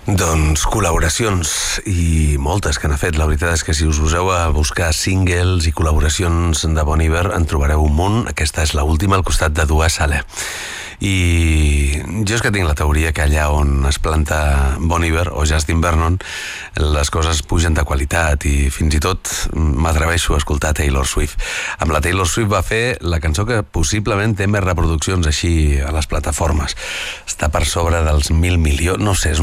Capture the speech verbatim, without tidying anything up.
Doncs col·laboracions, i moltes que n'ha fet. La veritat és que si us poseu a buscar singles i col·laboracions de Bon Iver en trobareu un munt. Aquesta és l'última al costat de Dua Saleh. I jo és que tinc la teoria que allà on es planta Bon Iver o Justin Vernon les coses pugen de qualitat, i fins i tot m'atreveixo a escoltar Taylor Swift. Amb la Taylor Swift va fer la cançó que possiblement té més reproduccions així a les plataformes. Està per sobre dels mil milions, no sé, és